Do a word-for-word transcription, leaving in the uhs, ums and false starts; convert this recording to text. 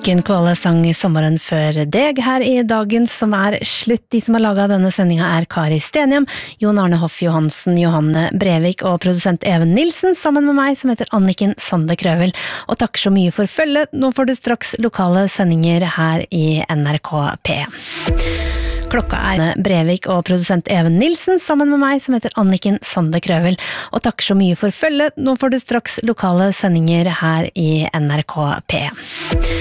Anniken Kvale sang sommeren før deg her i dagens som er slutt. De som har laget denne sendinga er Kari Stenhjem, Jon Arne Hoff Johansen, Johanne Brevik og produsent Even Nilsen, sammen med meg som heter Anniken Sande Krøvel. Og takk så mye for følget. Nå får du straks lokale sendinger her i N R K P. Klokka er Brevik og produsent Even Nilsen, sammen med meg som heter Anniken Sande Krøvel. Og takk så mye for følget. Nå får du straks lokale sendinger her i N R K P.